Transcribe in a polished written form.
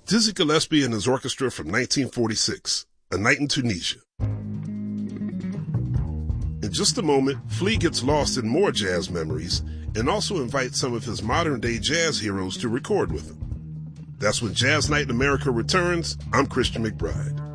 Dizzy Gillespie and his orchestra from 1946, A Night in Tunisia. In just a moment, Flea gets lost in more jazz memories and also invites some of his modern-day jazz heroes to record with him. That's when Jazz Night in America returns. I'm Christian McBride.